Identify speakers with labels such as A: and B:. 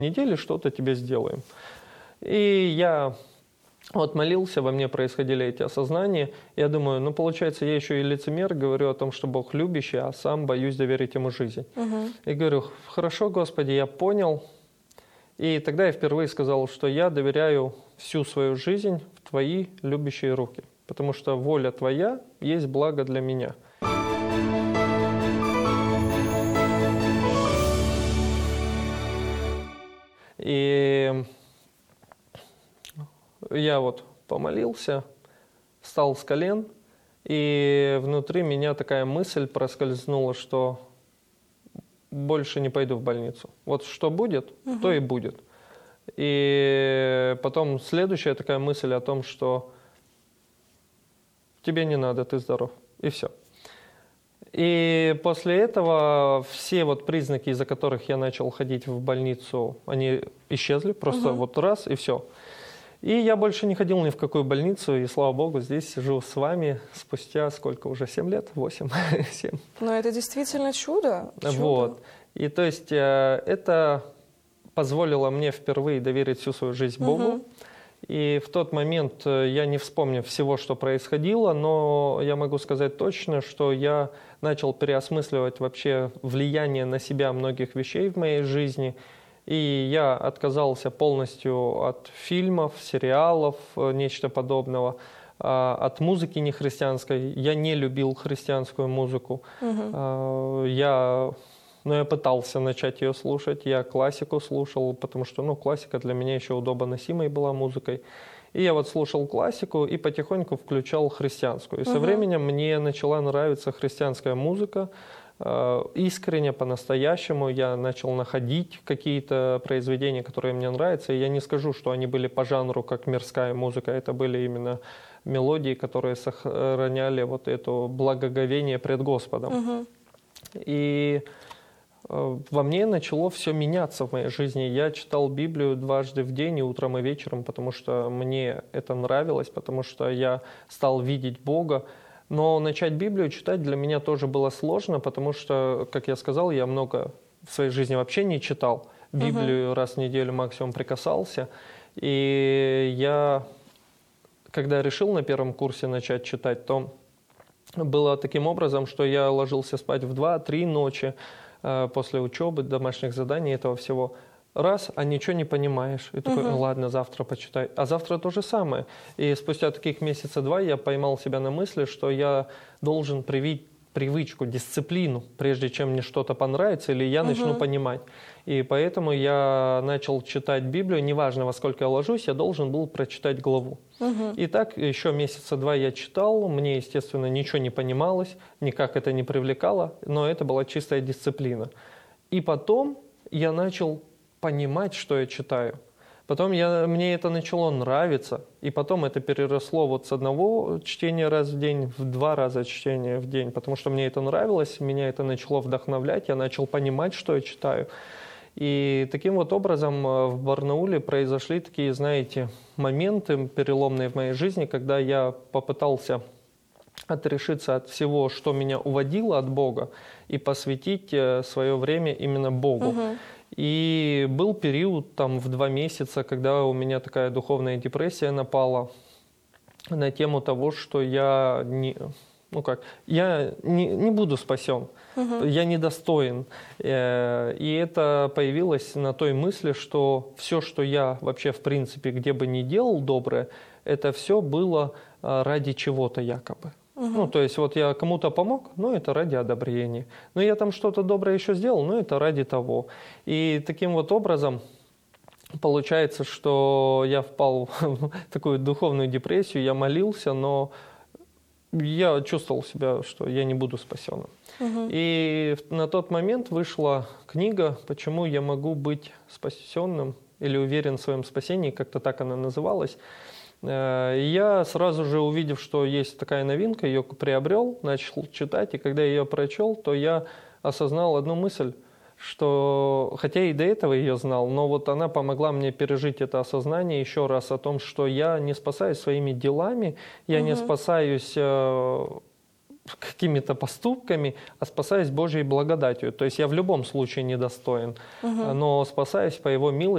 A: недели что-то тебе сделаем. И я вот молился, во мне происходили эти осознания. Я думаю, ну, получается, я еще и лицемер, говорю о том, что Бог любящий, а сам боюсь доверить Ему жизнь. И говорю, хорошо, Господи, я понял. И тогда я впервые сказал, что я доверяю всю свою жизнь в Твои любящие руки, потому что воля Твоя есть благо для меня. И я вот помолился, встал с колен, и внутри меня такая мысль проскользнула, что больше не пойду в больницу. Вот что будет, то и будет. И потом следующая такая мысль о том, что тебе не надо, ты здоров, и все. И после этого все вот признаки, из-за которых я начал ходить в больницу, они исчезли, просто вот раз и все. И я больше не ходил ни в какую больницу, и слава Богу, здесь сижу с вами спустя сколько уже, 7 лет? 8? 7.
B: Но это действительно чудо.
A: Вот. И то есть это позволило мне впервые доверить всю свою жизнь Богу. И в тот момент я не вспомню всего, что происходило, но я могу сказать точно, что я начал переосмысливать вообще влияние на себя многих вещей в моей жизни. И я отказался полностью от фильмов, сериалов, нечто подобного, от музыки нехристианской. Я не любил христианскую музыку. Я пытался начать ее слушать, я классику слушал, потому что классика для меня еще удобоносимой была музыкой. И я вот слушал классику и потихоньку включал христианскую. И со временем мне начала нравиться христианская музыка. Искренне, по-настоящему я начал находить какие-то произведения, которые мне нравятся. И я не скажу, что они были по жанру, как мирская музыка. Это были именно мелодии, которые сохраняли вот это благоговение пред Господом. И во мне начало все меняться в моей жизни. Я читал Библию дважды в день, и утром, и вечером, потому что мне это нравилось, потому что я стал видеть Бога. Но начать Библию читать для меня тоже было сложно, потому что, как я сказал, я много в своей жизни вообще не читал. Библию раз в неделю максимум прикасался. И я, когда решил на первом курсе начать читать, то было таким образом, что я ложился спать в 2-3 ночи, после учебы, домашних заданий, этого всего. Раз, а ничего не понимаешь. И такой, ладно, завтра почитай. А завтра то же самое. И спустя таких месяца 2 я поймал себя на мысли, что я должен привить привычку, дисциплину, прежде чем мне что-то понравится или я начну понимать. И поэтому я начал читать Библию. Неважно, во сколько я ложусь, я должен был прочитать главу. И так еще месяца 2 я читал. Мне, естественно, ничего не понималось, никак это не привлекало, но это была чистая дисциплина. И потом я начал понимать, что я читаю. Потом мне это начало нравиться, и потом это переросло вот с одного чтения раз в день в 2 раза чтения в день, потому что мне это нравилось, меня это начало вдохновлять, я начал понимать, что я читаю. И таким вот образом в Барнауле произошли такие, знаете, моменты переломные в моей жизни, когда я попытался отрешиться от всего, что меня уводило от Бога, и посвятить свое время именно Богу. И был период там в 2 месяца, когда у меня такая духовная депрессия напала на тему того, что я не буду спасен, я недостоин. И это появилось на той мысли, что все, что я вообще в принципе где бы ни делал доброе, это все было ради чего-то якобы. То есть вот я кому-то помог, но это ради одобрения. Но я там что-то доброе еще сделал, но это ради того. И таким вот образом получается, что я впал в такую духовную депрессию, я молился, но я чувствовал себя, что я не буду спасенным. И на тот момент вышла книга «Почему я могу быть спасенным» или «Уверен в своем спасении», как-то так она называлась. И я сразу же, увидев, что есть такая новинка, ее приобрел, начал читать, и когда я ее прочел, то я осознал одну мысль, что, хотя и до этого ее знал, но вот она помогла мне пережить это осознание еще раз о том, что я не спасаюсь своими делами, я не спасаюсь какими-то поступками, а спасаюсь Божьей благодатью. То есть я в любом случае недостоин, но спасаюсь по Его милости.